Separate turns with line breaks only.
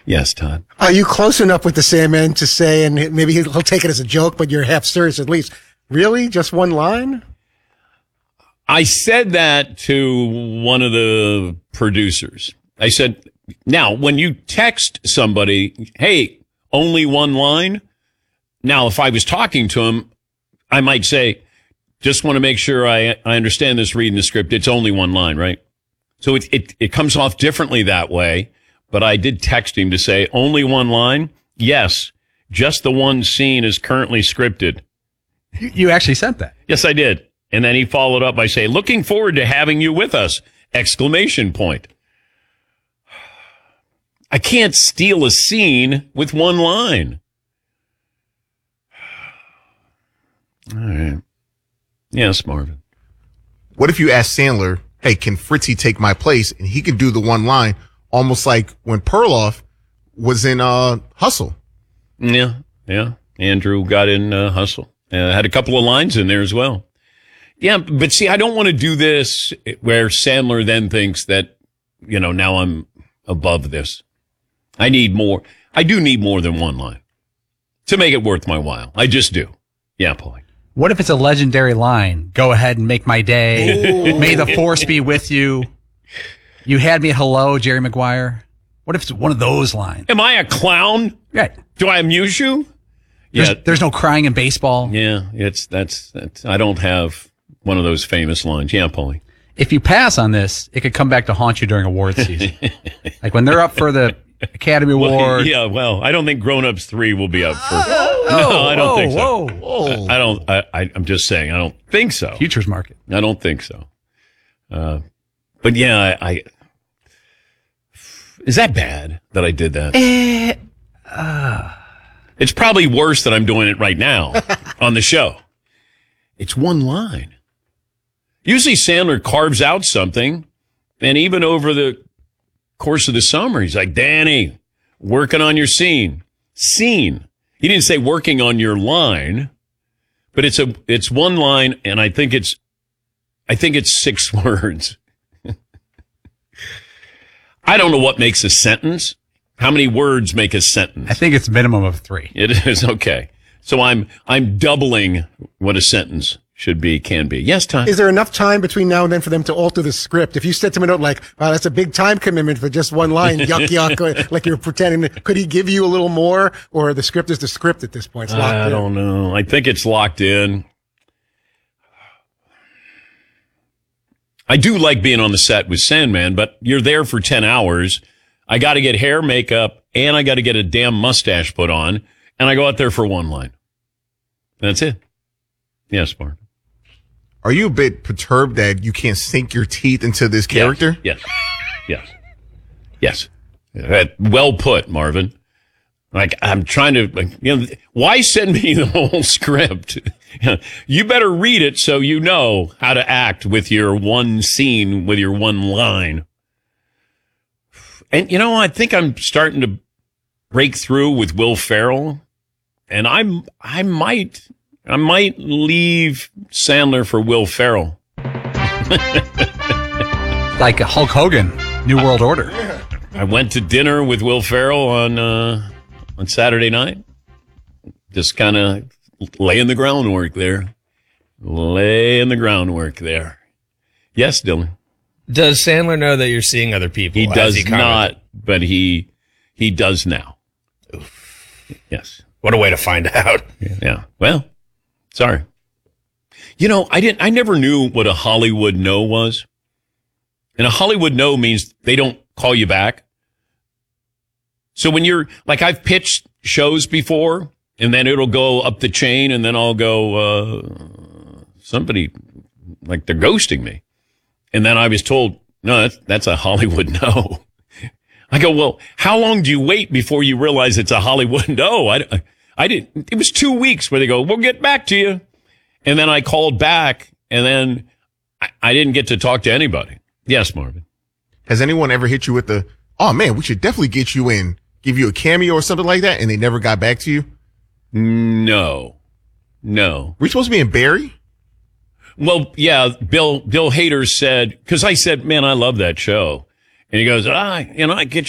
Yes, Todd.
Are you close enough with the Sandman to say, and maybe he'll take it as a joke, but you're half serious at least, really? Just one line?
I said that to one of the producers. I said, now, when you text somebody, hey, only one line. Now, if I was talking to him, I might say, just want to make sure I understand this reading the script. It's only one line, right? So it comes off differently that way. But I did text him to say, only one line? Yes, just the one scene is currently scripted.
You actually sent that?
Yes, I did. And then he followed up by saying, looking forward to having you with us! Exclamation point. I can't steal a scene with one line. All right. Yes, Marvin.
What if you ask Sandler, hey, can Fritzy take my place? And he can do the one line, almost like when Perloff was in Hustle.
Yeah. Andrew got in Hustle. Had a couple of lines in there as well. Yeah, but see, I don't want to do this where Sandler then thinks that, now I'm above this. I need more. I do need more than one line to make it worth my while. I just do. Yeah, Paulie.
What if it's a legendary line? Go ahead and make my day. Ooh. May the force be with you. You had me hello, Jerry Maguire. What if it's one of those lines?
Am I a clown?
Right.
Do I amuse you?
There's no crying in baseball.
Yeah, that's I don't have one of those famous lines. Yeah, Paulie.
If you pass on this, it could come back to haunt you during awards season. Like when they're up for the Academy Award.
I don't think Grown Ups 3 will be up for. I don't think so.
Whoa.
I don't. I'm just saying. I don't think so.
Futures market.
I don't think so. But yeah, I is that bad that I did that? It's probably worse that I'm doing it right now on the show. It's one line. Usually Sandler carves out something, and even over the course of the summer, he's like, Danny, working on your scene. Scene. He didn't say working on your line, but it's one line, and I think it's 6 words. I don't know what makes a sentence. How many words make a sentence?
I think it's a minimum of 3.
It is, okay. So I'm doubling what a sentence can be. Yes, Tom.
Is there enough time between now and then for them to alter the script? If you said to him a note like, wow, that's a big time commitment for just one line, yuck, yuck, like you're pretending, could he give you a little more? Or the script is the script at this point? It's locked in.
I don't know. I think it's locked in. I do like being on the set with Sandman, but you're there for 10 hours. I got to get hair, makeup, and I got to get a damn mustache put on, and I go out there for one line. That's it. Yes, Mark.
Are you a bit perturbed that you can't sink your teeth into this character?
Yes. Well put, Marvin. Like, I'm trying to, why send me the whole script? You better read it so you know how to act with your one scene, with your one line. And, I think I'm starting to break through with Will Ferrell. And I might leave Sandler for Will Ferrell.
Like Hulk Hogan, New World Order.
I went to dinner with Will Ferrell on Saturday night. Just kind of laying the groundwork there. Yes, Dylan.
Does Sandler know that you're seeing other people?
He does not, but he does now. Oof. Yes.
What a way to find out.
Yeah. Well, sorry. I never knew what a Hollywood no was. And a Hollywood no means they don't call you back. So when you're like, I've pitched shows before and then it'll go up the chain and then I'll go, somebody like they're ghosting me. And then I was told, no, that's a Hollywood no. I go, well, how long do you wait before you realize it's a Hollywood no? I didn't. It was 2 weeks where they go, we'll get back to you. And then I called back and then I didn't get to talk to anybody. Yes, Marvin.
Has anyone ever hit you with the, oh man, we should definitely get you in, give you a cameo or something like that, and they never got back to you?
No.
Were you supposed to be in Barry?
Well, yeah, Bill Hader said, because I said, man, I love that show. And he goes, I get